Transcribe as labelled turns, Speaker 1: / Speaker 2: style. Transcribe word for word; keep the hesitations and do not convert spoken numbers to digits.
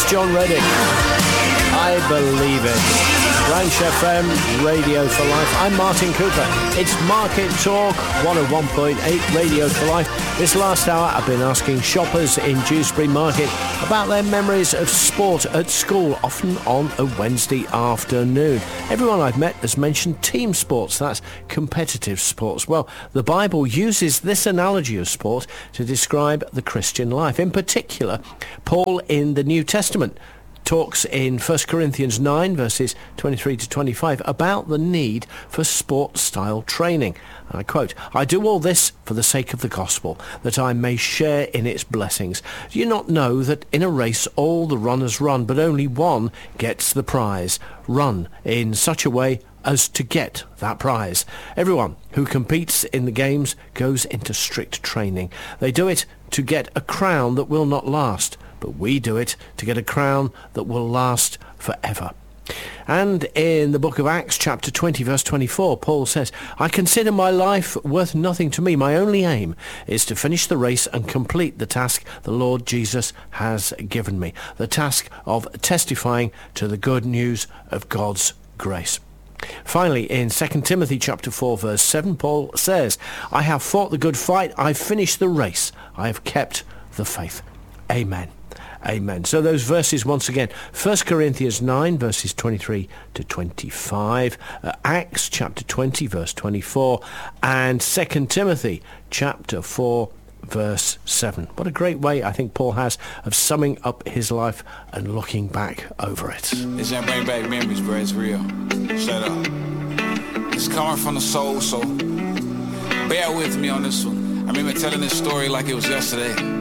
Speaker 1: John Reddick. I believe it. Branch F M, Radio for Life. I'm Martin Cooper. It's Market Talk, one oh one point eight Radio for Life. This last hour, I've been asking shoppers in Dewsbury Market about their memories of sport at school, often on a Wednesday afternoon. Everyone I've met has mentioned team sports, that's competitive sports. Well, the Bible uses this analogy of sport to describe the Christian life. In particular, Paul in the New Testament talks in First Corinthians nine, verses twenty-three to twenty-five, about the need for sport-style training. And I quote, "I do all this for the sake of the gospel, that I may share in its blessings. Do you not know that in a race all the runners run, but only one gets the prize? Run in such a way as to get that prize. Everyone who competes in the games goes into strict training. They do it to get a crown that will not last, but we do it to get a crown that will last forever." And in the book of Acts, chapter twenty, verse twenty-four, Paul says, "I consider my life worth nothing to me. My only aim is to finish the race and complete the task the Lord Jesus has given me, the task of testifying to the good news of God's grace." Finally, in Second Timothy chapter four, verse seven, Paul says, "I have fought the good fight. I've finished the race. I have kept the faith." Amen. Amen. So those verses once again, First Corinthians nine, verses twenty-three to twenty-five, uh, Acts chapter twenty, verse twenty-four, and Second Timothy chapter four, verse seven. What a great way I think Paul has of summing up his life and looking back over it.
Speaker 2: It's gonna bring back memories, bro. It's real. Shut up. It's coming from the soul, so bear with me on this one. I remember telling this story like it was yesterday.